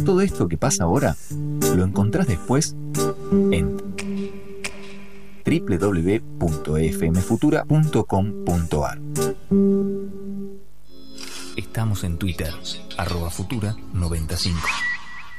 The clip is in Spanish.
Todo esto que pasa ahora lo encontrás después en www.fmfutura.com.ar. Estamos en Twitter, @futura95.